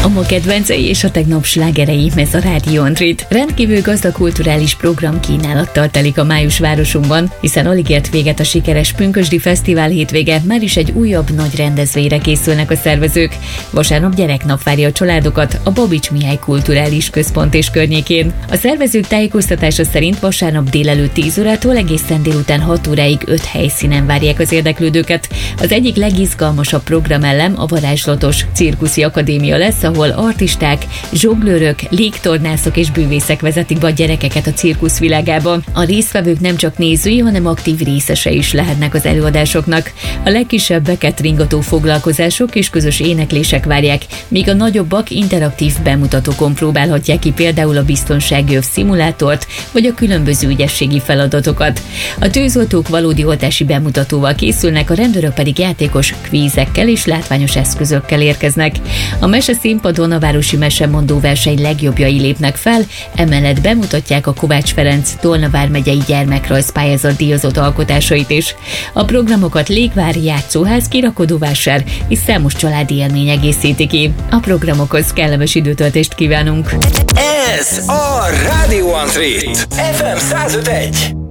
A ma kedvencei és a tegnap slágerei, ez a Rádió Andrit. Rendkívül gazdag kulturális program kínálattal telik a május városunkban, hiszen alig ért véget a sikeres Pünkösdi Fesztivál hétvége, már is egy újabb nagy rendezvényre készülnek a szervezők. Vasárnap gyereknap várja a családokat a Babits Mihály Kulturális Központ és környékén. A szervezők tájékoztatása szerint vasárnap délelőtt 10 órától egészen délután 6 óráig 5 helyszínen várják az érdeklődőket. Az egyik legizgalmasabb programelem a varázslatos cirkuszi akadémia lesz, ahol artisták, zsonglőrök, légtornászok és bűvészek vezetik be a gyerekeket a cirkusz világába. A résztvevők nem csak nézői, hanem aktív részese is lehetnek az előadásoknak. A legkisebbeket ringató foglalkozások és közös éneklések várják, míg a nagyobbak interaktív bemutatókon próbálhatják ki például a biztonsági öv szimulátort, vagy a különböző ügyességi feladatokat. A tűzoltók valódi oltási bemutatóval készülnek, a rendőrök pedig játékos kvízekkel és látványos eszközökkel érkeznek. A meseszínpadon a városi mesemondó verseny legjobbjai lépnek fel, emellett bemutatják a Kovács Ferenc Tolna vármegyei gyermekrajzpályázat díjazott alkotásait is. A programokat légvár, játszóház, kirakodóvásár és számos családi élmény egészíti ki. A programokhoz kellemes időtöltést kívánunk! Ez a Rádió Andrit, FM 105.1.